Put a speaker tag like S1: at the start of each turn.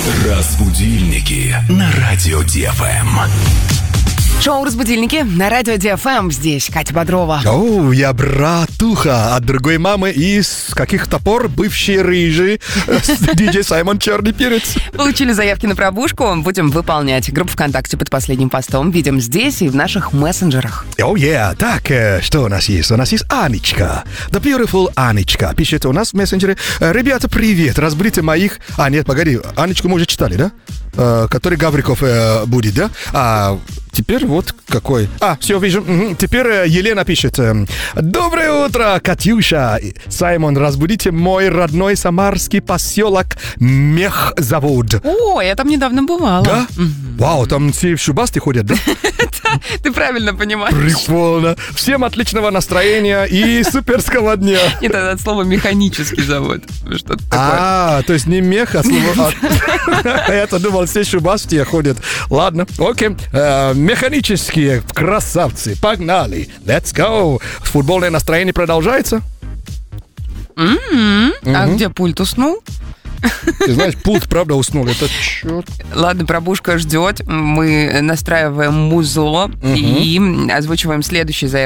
S1: Разбудильники на радио ДФМ.
S2: Шоу «Разбудильники» на радио ДФМ. Здесь Катя Бодрова.
S3: Оу, я братуха от другой мамы из каких-то пор бывший рыжий диджей Саймон Черный Перец.
S2: Получили заявки на пробужку, будем выполнять. Группа ВКонтакте под последним постом видим здесь и в наших мессенджерах.
S3: Оу, Так, что у нас есть? У нас есть Анечка. The Beautiful Анечка. Пишет у нас в мессенджере. Ребята, привет, разбудите моих... нет, погоди, Анечку мы уже читали, да? Который Гавриков будет, да? Теперь вот какой. Все, вижу. Теперь Елена пишет. Доброе утро, Катюша. Саймон, разбудите мой родной самарский поселок Мехзавод.
S2: О, я там недавно бывала.
S3: Да? Вау, там все в шубасте ходят, да?
S2: Ты правильно понимаешь.
S3: Прикольно. Всем отличного настроения и суперского дня.
S2: Нет, это от слова «механический завод». Что-то такое.
S3: То есть не мех, а слово... Я-то думал, все в шубасте ходят. Ладно, окей. Механические красавцы, погнали, let's go. Футбольное настроение продолжается?
S2: А где пульт уснул?
S3: Ты знаешь, пульт, правда, уснул, это черт.
S2: Ладно, пробужка ждет, мы настраиваем музло и озвучиваем следующий заявку.